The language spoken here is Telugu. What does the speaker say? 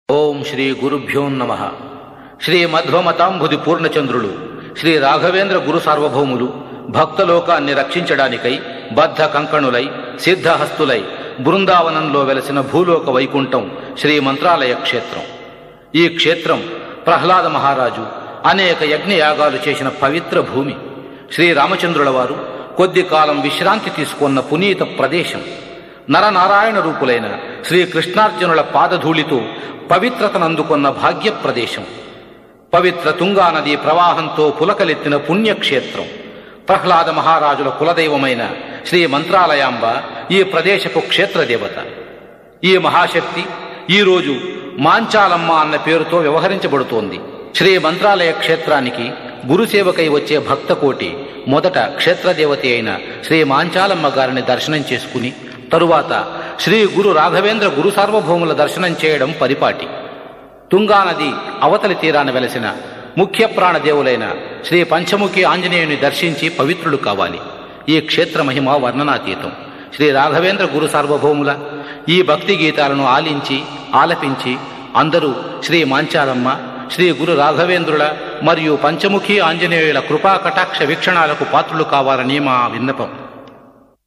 ఓం శ్రీ గురుభ్యో నమః. శ్రీ మధ్వమతాంబుది పూర్ణచంద్రులు శ్రీ రాఘవేంద్ర గురు సార్వభౌములు భక్తలోకాన్ని రక్షించడానికై బద్ధ కంకణులై సిద్ధహస్తులై బృందావనంలో వెలసిన భూలోక వైకుంఠం శ్రీ మంత్రాలయ క్షేత్రం. ఈ క్షేత్రం ప్రహ్లాద మహారాజు అనేక యజ్ఞయాగాలు చేసిన పవిత్ర భూమి. శ్రీరామచంద్రుల వారు కొద్ది కాలం విశ్రాంతి తీసుకున్న పునీత ప్రదేశం. నరనారాయణ రూపులైన శ్రీకృష్ణార్జునుల పాదధూళితో పవిత్రతనందుకున్న భాగ్య ప్రదేశం. పవిత్ర తుంగానదీ ప్రవాహంతో పులకలెత్తిన పుణ్యక్షేత్రం. ప్రహ్లాద మహారాజుల కులదైవమైన శ్రీ మంత్రాలయాంబ ఈ ప్రదేశపు క్షేత్రదేవత. ఈ మహాశక్తి ఈరోజు మాంచాలమ్మ అన్న పేరుతో వ్యవహరించబడుతోంది. శ్రీ మంత్రాలయ క్షేత్రానికి గురుసేవకై వచ్చే భక్తకోటి మొదట క్షేత్రదేవత అయిన శ్రీ మాంచాలమ్మ గారిని దర్శనం చేసుకుని తరువాత శ్రీ గురు రాఘవేంద్ర గురు సార్వభౌముల దర్శనం చేయడం పరిపాటి. తుంగానది అవతలి తీరాన వెలసిన ముఖ్య ప్రాణదేవులైన శ్రీ పంచముఖి ఆంజనేయుని దర్శించి పవిత్రులు కావాలి. ఈ క్షేత్ర మహిమ వర్ణనాతీతం. శ్రీ రాఘవేంద్ర గురు సార్వభౌముల ఈ భక్తి గీతాలను ఆలపించి అందరూ శ్రీ మాంచాలమ్మ, శ్రీ గురు రాఘవేంద్రుల మరియు పంచముఖి ఆంజనేయుల కృపా కటాక్ష వీక్షణాలకు పాత్రులు కావాలని మా విన్నపం.